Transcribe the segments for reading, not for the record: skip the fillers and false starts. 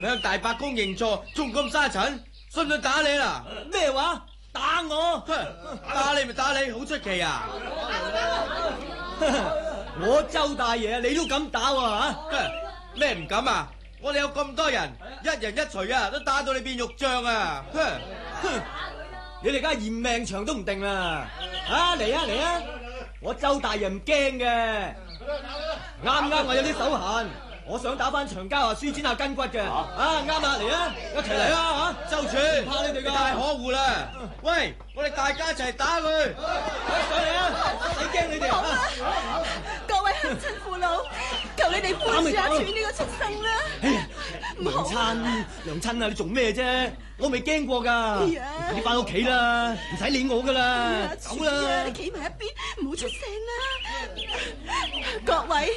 向大伯公認錯，仲咁沙塵，信唔信打你啦？ 咩話？打我？ 打你咪打你，好出奇啊！ 我周大爺你都敢打喎咩唔敢啊？我哋有咁多人，一人一錘啊，都打到你變肉醬啊！ 你哋而家嫌命長都唔定啦！嚟啊！我周大爺唔驚嘅，啱我有啲手閒，我想打翻長交舒展下筋骨嘅。啱嚟啊！一齊嚟啊！ 周全， 怕你哋㗎， 太可惡啦！喂，我哋大家一齊打佢！ 上嚟啊！使驚你哋各位鄉親父老，求你哋寬恕阿全呢個畜生啦！ 哎呀，娘親啊，你做咩啫？我未驚過㗎。你翻屋企啦，唔使理我㗎啦，走啦！ 你企埋一邊，唔好出聲啦！各位，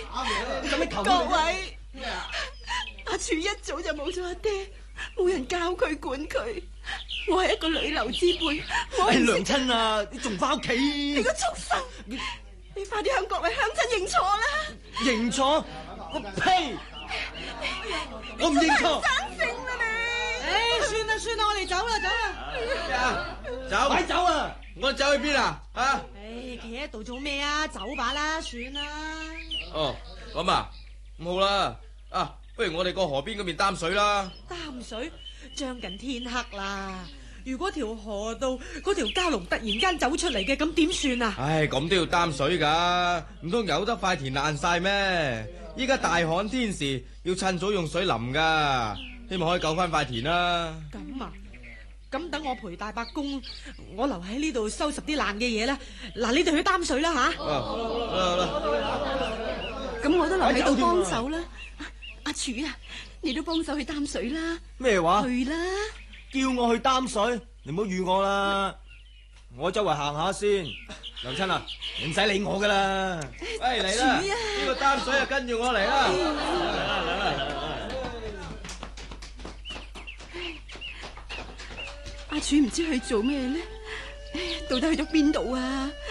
阿柱一早就冇咗阿爹，冇人教佢管佢。我係一個女流之輩，我係娘親啊，你仲翻屋企？ 你個畜生！你快啲向各位鄉親認錯啦！ 認錯？我呸！我唔認錯。 生性啦你！ 算啦，我哋走啦。 走， 快走啊！ 我走去邊啊？ 企喺度做咩啊？走吧啦，算啦。 哦，咁啊，咁好啦。不如我哋過河邊嗰邊擔水啦。 擔水？將近天黑啦。如果條河道嗰條蛟龍突然間走出嚟嘅，咁點算啊？ 唉，咁都要擔水噶，唔通由得塊田爛晒咩？依家大旱天時，要趁早用水淋噶，希望可以救翻塊田啦。 咁啊，咁等我陪大伯公，我留喺呢度收拾啲爛嘅嘢啦。嗱，你哋去擔水啦吓。 咁我都留喺度幫手啦。阿柱啊，你都幫手去擔水啦。 咩話？ 去啦！ 叫我去擔水，你唔好預我啦。我周圍行下先。娘親啊，唔使理我噶啦。 喂，嚟啦！呢個擔水啊，跟住我嚟啦。 阿柱唔知去做咩呢？到底去咗邊度啊？